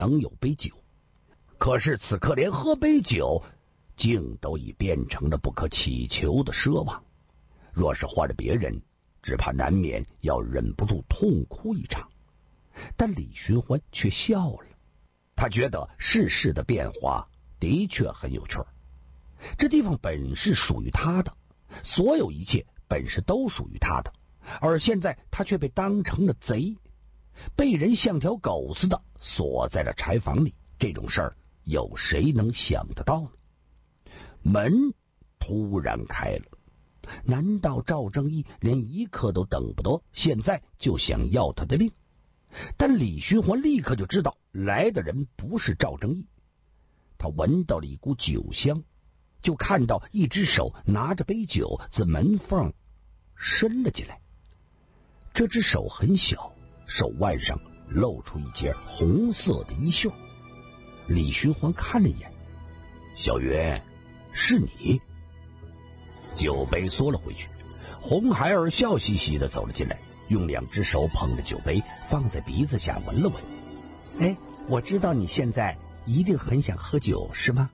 能有杯酒。可是此刻连喝杯酒竟都已变成了不可祈求的奢望，若是换了别人，只怕难免要忍不住痛哭一场。但李寻欢却笑了，他觉得世事的变化的确很有趣儿。这地方本是属于他的，所有一切本是都属于他的，而现在他却被当成了贼，被人像条狗似的锁在了柴房里。这种事儿有谁能想得到呢？门突然开了，难道赵正义连一刻都等不得，现在就想要他的命？但李寻欢立刻就知道来的人不是赵正义。他闻到了一股酒香，就看到一只手拿着杯酒自门缝伸了进来。这只手很小，手腕上露出一截红色的衣袖。李寻欢看了一眼，小云，是你？酒杯缩了回去，红孩儿笑嘻嘻地走了进来，用两只手捧着酒杯放在鼻子下闻了闻。哎，我知道你现在一定很想喝酒，是吗？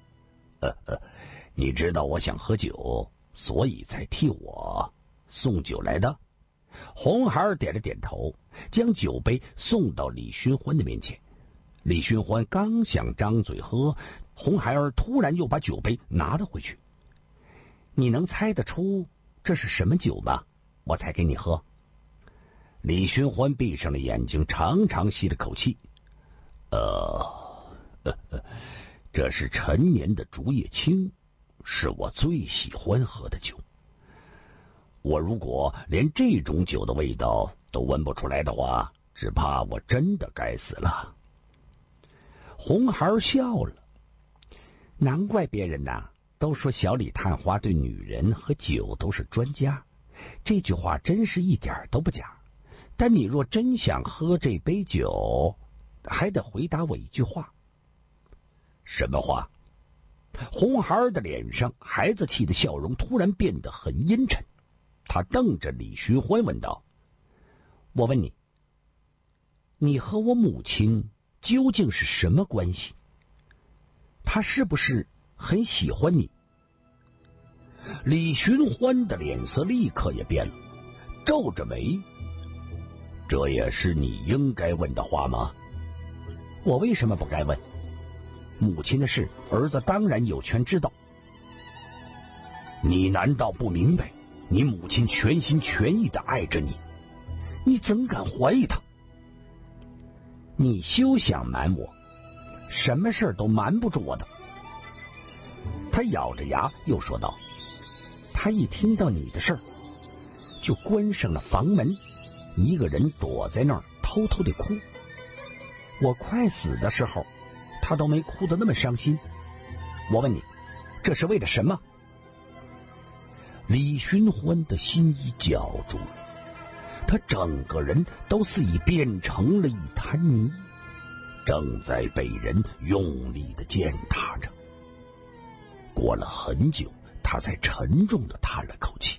你知道我想喝酒，所以才替我送酒来的。红孩儿点了点头，将酒杯送到李寻欢的面前。李寻欢刚想张嘴喝，红孩儿突然又把酒杯拿了回去。你能猜得出这是什么酒吗？我才给你喝。李寻欢闭上了眼睛，长长吸了口气。这是陈年的竹叶青，是我最喜欢喝的酒。我如果连这种酒的味道都闻不出来的话，只怕我真的该死了。红孩笑了，难怪别人都说小李探花对女人和酒都是专家，这句话真是一点都不假。但你若真想喝这杯酒，还得回答我一句话。什么话？红孩的脸上孩子气的笑容突然变得很阴沉，他瞪着李寻欢问道：我问你，你和我母亲究竟是什么关系？她是不是很喜欢你？李寻欢的脸色立刻也变了，皱着眉。这也是你应该问的话吗？我为什么不该问？母亲的事，儿子当然有权知道。你难道不明白，你母亲全心全意地爱着你，你怎敢怀疑她？你休想瞒我，什么事都瞒不住我的。他咬着牙又说道，他一听到你的事儿，就关上了房门，一个人躲在那儿偷偷地哭。我快死的时候，他都没哭得那么伤心。我问你，这是为了什么？李寻欢的心已绞住了，他整个人都似已变成了一滩泥，正在被人用力地践踏着。过了很久，他才沉重地叹了口气。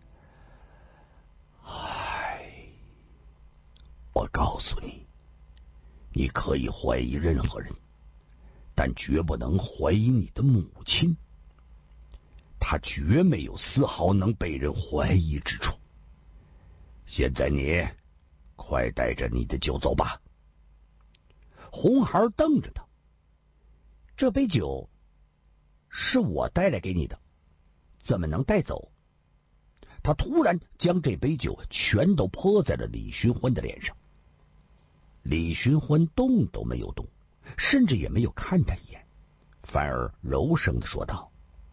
我告诉你，你可以怀疑任何人，但绝不能怀疑你的母亲。她绝没有丝毫能被人怀疑之处。现在你快带着你的酒走吧。红孩瞪着他，这杯酒是我带来给你的，怎么能带走？他突然将这杯酒全都泼在了李寻欢的脸上。李寻欢动都没有动，甚至也没有看他一眼，反而柔声地说道：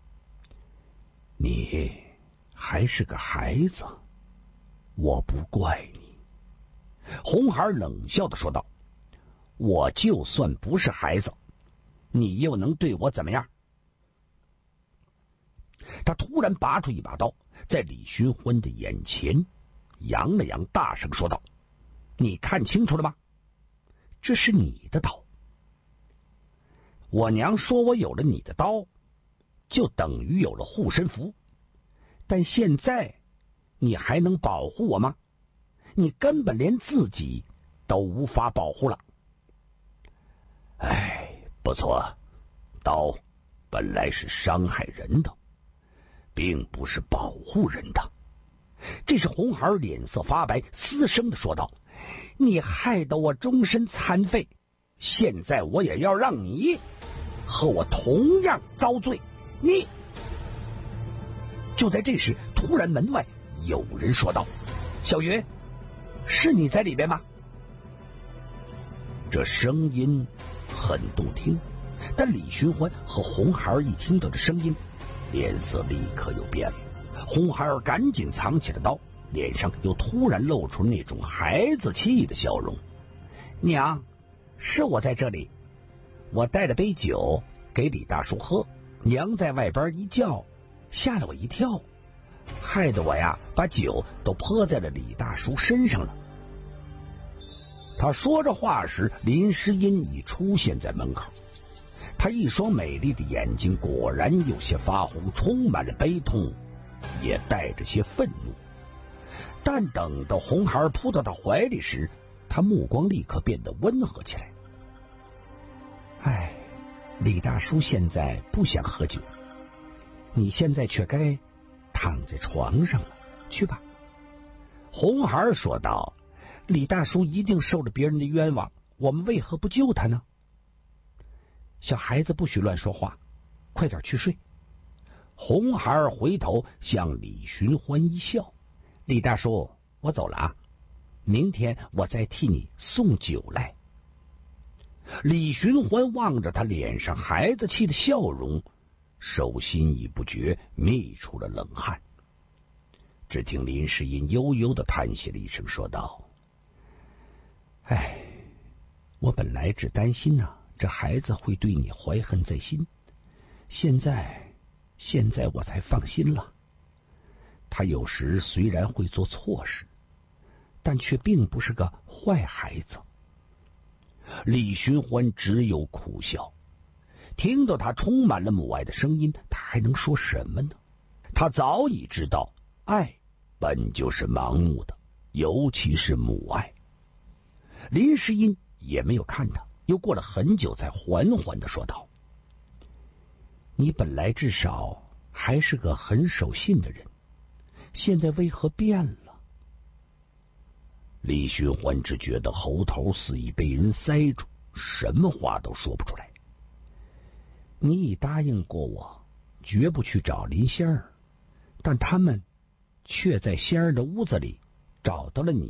你还是个孩子，我不怪你。红孩冷笑地说道：我就算不是孩子，你又能对我怎么样？他突然拔出一把刀，在李寻欢的眼前扬了扬，大声说道：你看清楚了吗？这是你的刀。我娘说我有了你的刀，就等于有了护身符，但现在你还能保护我吗？你根本连自己都无法保护了。 错，刀本来是伤害人的，并不是保护人的。这时红孩脸色发白，嘶声地说道：你害得我终身残废，现在我也要让你和我同样遭罪。你……就在这时，突然门外有人说道：小云，是你在里边吗？这声音很动听，但李寻欢和红孩儿一听到这声音，脸色立刻又变了。红孩儿赶紧藏起了刀，脸上又突然露出那种孩子气的笑容。娘，是我在这里，我带了杯酒给李大叔喝，娘在外边一叫，吓了我一跳，害得我呀把酒都泼在了李大叔身上了。他说着话时，林诗音已出现在门口，他一双美丽的眼睛果然有些发红，充满了悲痛，也带着些愤怒。但等到红孩扑到他怀里时，他目光立刻变得温和起来。哎，李大叔现在不想喝酒，你现在却该躺在床上了，去吧。红孩说道：李大叔一定受了别人的冤枉，我们为何不救他呢？小孩子不许乱说话，快点去睡。红孩回头向李寻欢一笑：李大叔，我走了啊，明天我再替你送酒来。李寻欢望着他脸上孩子气的笑容，手心已不觉泌出了冷汗。只听林诗音悠悠地叹息了一声，说道：哎，我本来只担心这孩子会对你怀恨在心，现在我才放心了。他有时虽然会做错事，但却并不是个坏孩子。李寻欢只有苦笑，听到他充满了母爱的声音，他还能说什么呢？他早已知道，爱本就是盲目的，尤其是母爱。林诗音也没有看他，又过了很久才缓缓地说道：你本来至少还是个很守信的人，现在为何变了？李寻欢只觉得喉头似已被人塞住，什么话都说不出来。你已答应过我，绝不去找林仙儿，但他们却在仙儿的屋子里找到了你。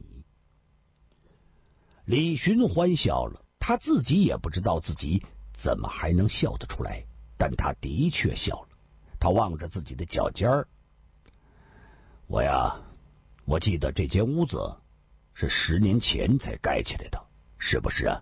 李寻欢笑了，他自己也不知道自己怎么还能笑得出来，但他的确笑了。他望着自己的脚尖儿：我记得这间屋子是10年前才盖起来的，是不是啊？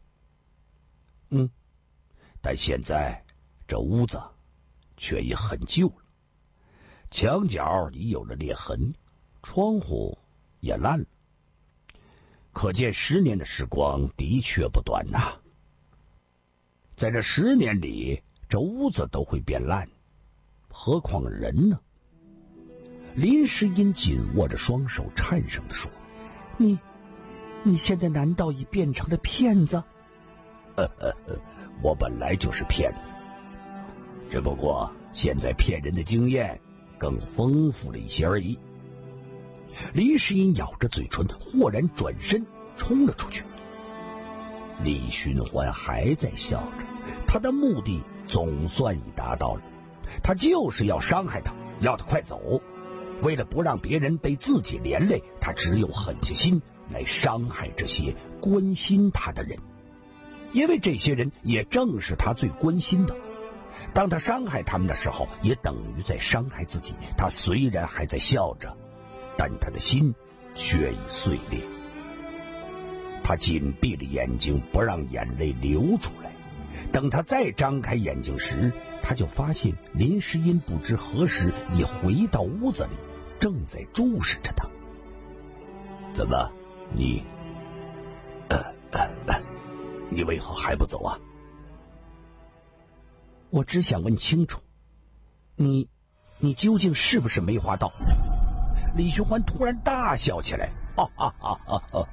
但现在这屋子却已很旧了，墙角已有了裂痕，窗户也烂了，可见10年的时光的确不短呐。在这10年里，这屋子都会变烂，何况人呢？林诗音紧握着双手，颤声地说：你现在难道已变成了骗子？我本来就是骗子，只不过现在骗人的经验更丰富了一些而已。林诗音咬着嘴唇，豁然转身冲了出去。李寻欢还在笑着，他的目的总算已达到了，他就是要伤害他，要他快走。为了不让别人被自己连累，他只有狠下心来伤害这些关心他的人，因为这些人也正是他最关心的。当他伤害他们的时候，也等于在伤害自己。他虽然还在笑着，但他的心却已碎裂。他紧闭了眼睛，不让眼泪流出来。等他再张开眼睛时，他就发现林诗音不知何时已回到屋子里，正在注视着他。怎么，你为何还不走啊？我只想问清楚，你究竟是不是梅花道？李寻欢突然大笑起来，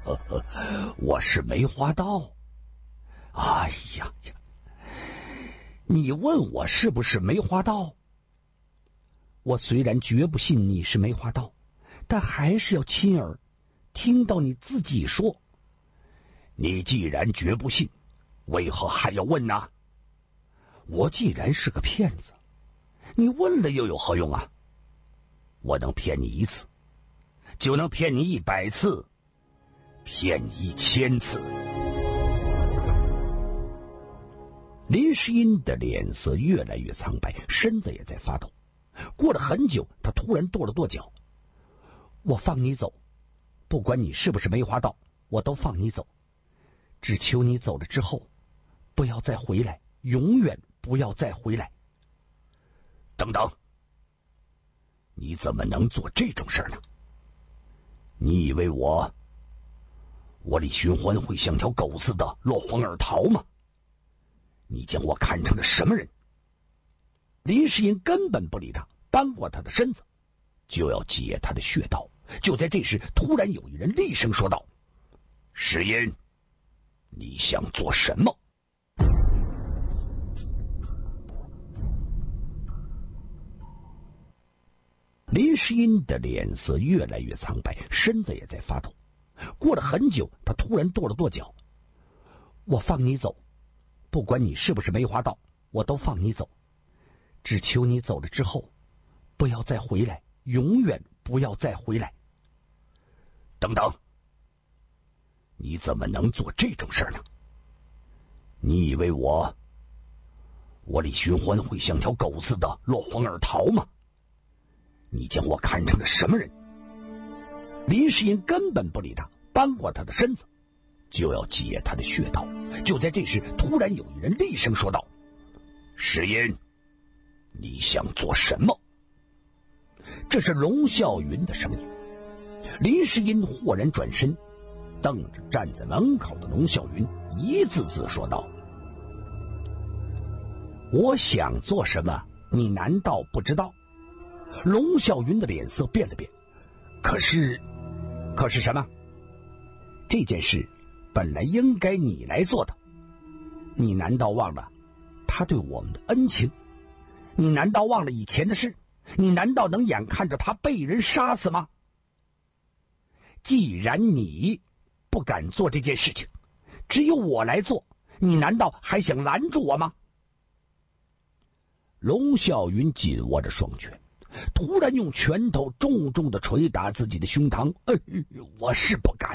我是梅花道。哎呀， 你问我是不是梅花道？我虽然绝不信你是梅花道，但还是要亲耳听到你自己说。你既然绝不信，为何还要问呢？我既然是个骗子，你问了又有何用啊？我能骗你一次，就能骗你100次，骗1000次。林诗音的脸色越来越苍白，身子也在发抖。过了很久，他突然跺了跺脚：“我放你走，不管你是不是梅花道，我都放你走。只求你走了之后，不要再回来，永远不要再回来。”等等，你怎么能做这种事呢？你以为我李寻欢会像条狗似的落荒而逃吗？你将我看成了什么人？林诗音根本不理他，扳过他的身子，就要解他的穴道。就在这时，突然有一人厉声说道：“诗音，你想做什么？”林诗音的脸色越来越苍白，身子也在发抖。过了很久，他突然跺了跺脚：“我放你走，不管你是不是梅花道，我都放你走。只求你走了之后，不要再回来，永远不要再回来。”等等，你怎么能做这种事呢？你以为我李寻欢会像条狗似的落荒而逃吗？你将我看成了什么人？林诗音根本不理他，扳过他的身子，就要解他的穴道。就在这时，突然有一人厉声说道：“诗音，你想做什么？”这是龙啸云的声音。林诗音豁然转身，瞪着站在门口的龙啸云，一字字说道：“我想做什么，你难道不知道？”龙啸云的脸色变了变。可是什么？这件事本来应该你来做的，你难道忘了他对我们的恩情？你难道忘了以前的事？你难道能眼看着他被人杀死吗？既然你不敢做这件事情，只有我来做，你难道还想拦住我吗？龙啸云紧握着双拳，突然用拳头重重地捶打自己的胸膛。我是不敢，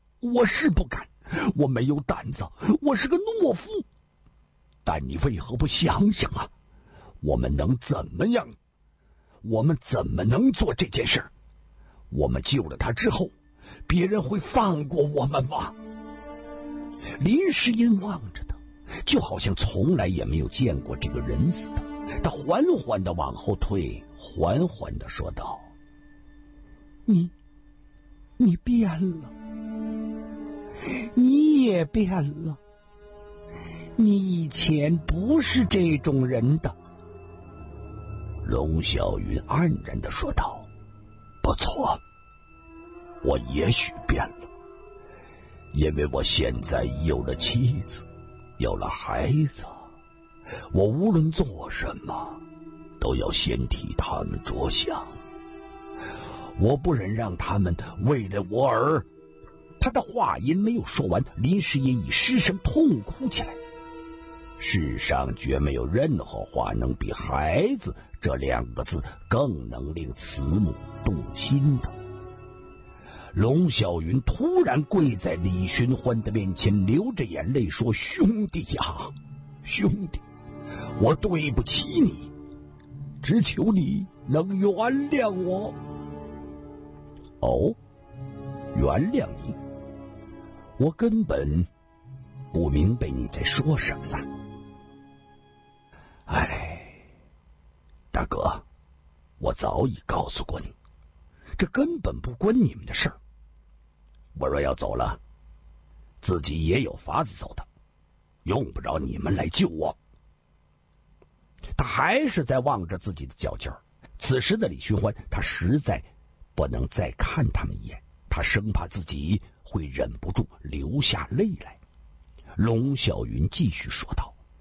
我没有胆子，我是个懦夫。但你为何不想想啊？我们能怎么样？我们怎么能做这件事？我们救了他之后，别人会放过我们吗？林诗音望着他，就好像从来也没有见过这个人似的。他缓缓地往后退，缓缓地说道：“你变了，你也变了。你以前不是这种人的。”龙啸云黯然地说道：“不错，我也许变了，因为我现在有了妻子，有了孩子，我无论做什么都要先替他们着想，我不忍让他们为了我而……”他的话音没有说完，林诗音已失声痛哭起来。世上绝没有任何话能比孩子这2个字更能令慈母动心的。龙啸云突然跪在李寻欢的面前，流着眼泪说：“兄弟呀，兄弟，我对不起你，只求你能原谅我。”哦，原谅你？我根本不明白你在说什么呢。大哥，我早已告诉过你，这根本不关你们的事儿。我若要走了，自己也有法子走的，用不着你们来救我。他还是在望着自己的脚尖儿。此时的李寻欢，他实在不能再看他们一眼，他生怕自己会忍不住流下泪来。龙啸云继续说道：“